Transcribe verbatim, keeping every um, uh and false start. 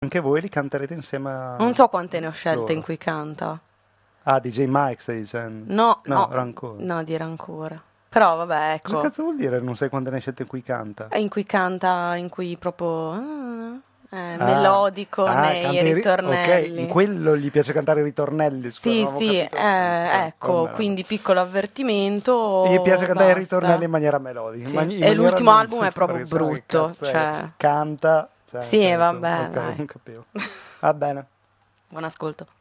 Anche voi li canterete insieme a... Non so quante ne ho scelte loro. in cui canta. Ah, D J Mike stai dicendo? No, No, no, Rancore. no, di Rancore. Però vabbè, ecco. Cosa cazzo vuol dire non sai quante ne hai scelte in cui canta? È in cui canta, in cui proprio... ah, eh, Ah, melodico ah, nei canta i ri- ritornelli. Ok, in quello gli piace cantare i ritornelli. Scusa, Sì, non avevo sì, capito il eh, senso. ecco, Vabbè. quindi piccolo avvertimento. Gli piace cantare i basta. ritornelli in maniera melodica. Sì. in mani- in E maniera l'ultimo non- album è proprio perché sennò che brutto, cazzo è? cioè... Canta. Cioè, Sì, nel senso, vabbè, ok, dai. non capivo. Va bene. Buon ascolto.